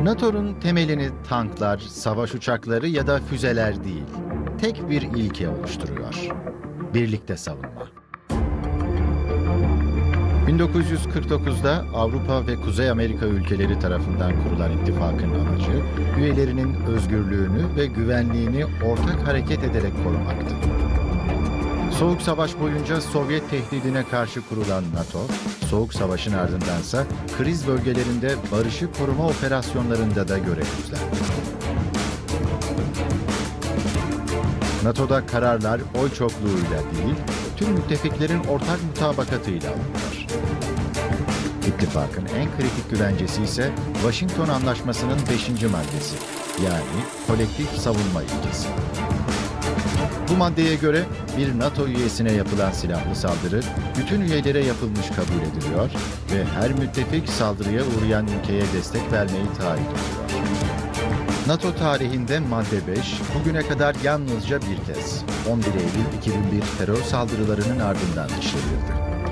NATO'nun temelini tanklar, savaş uçakları ya da füzeler değil, tek bir ilke oluşturuyor. Birlikte savunma. 1949'da Avrupa ve Kuzey Amerika ülkeleri tarafından kurulan ittifakın amacı, üyelerinin özgürlüğünü ve güvenliğini ortak hareket ederek korumaktı. Soğuk Savaş boyunca Sovyet tehdidine karşı kurulan NATO, Soğuk Savaş'ın ardındansa kriz bölgelerinde barışı koruma operasyonlarında da görev üstlendi. NATO'da kararlar oy çokluğuyla değil, tüm müttefiklerin ortak mutabakatıyla alınıyor. İttifakın en kritik güvencesi ise Washington Anlaşması'nın 5. maddesi, yani kolektif savunma ilkesi. Bu maddeye göre bir NATO üyesine yapılan silahlı saldırı bütün üyelere yapılmış kabul ediliyor ve her müttefik saldırıya uğrayan ülkeye destek vermeyi taahhüt ediyor. NATO tarihinde madde 5 bugüne kadar yalnızca bir kez 11 Eylül 2001 terör saldırılarının ardından işlenildi.